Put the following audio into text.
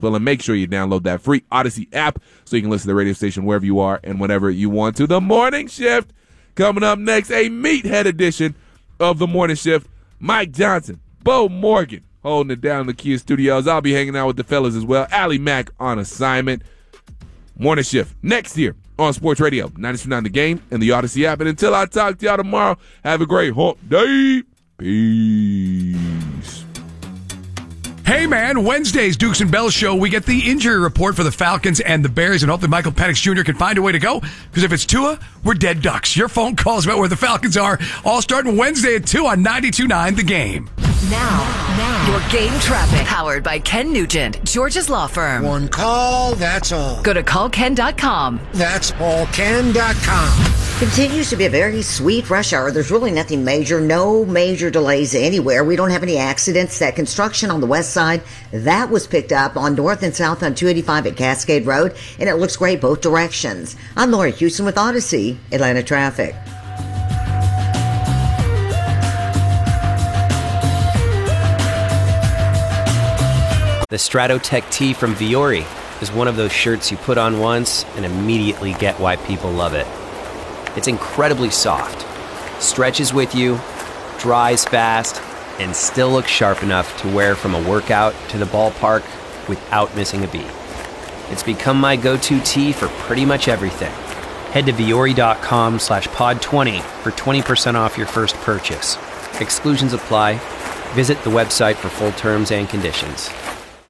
Well, and make sure you download that free Odyssey app so you can listen to the radio station wherever you are and whenever you want to. The Morning Shift coming up next, a meathead edition of The Morning Shift. Mike Johnson, Bo Morgan holding it down in the Kia Studios. I'll be hanging out with the fellas as well. Allie Mack on assignment. Morning Shift next year on Sports Radio 92.9 The Game and the Odyssey app. And until I talk to y'all tomorrow, have a great hump day. Peace. Hey, man, Wednesday's Dukes and Bell show, we get the injury report for the Falcons and the Bears, and hopefully Michael Penix Jr. can find a way to go, because if it's Tua, we're dead ducks. Your phone calls about where the Falcons are, all starting Wednesday at 2 on 92.9 The Game. Now, your game traffic. Powered by Ken Nugent, George's Law Firm. One call, that's all. Go to callken.com. That's allken.com. Continues to be a very sweet rush hour. There's really nothing major, no major delays anywhere. We don't have any accidents. That construction on the west side, that was picked up on north and south on 285 at Cascade Road, and it looks great both directions. I'm Lori Houston with Odyssey, Atlanta Traffic. The Stratotech tee from Viore is one of those shirts you put on once and immediately get why people love it. It's incredibly soft, stretches with you, dries fast, and still looks sharp enough to wear from a workout to the ballpark without missing a beat. It's become my go-to tee for pretty much everything. Head to Viore.com/pod20 for 20% off your first purchase. Exclusions apply. Visit the website for full terms and conditions.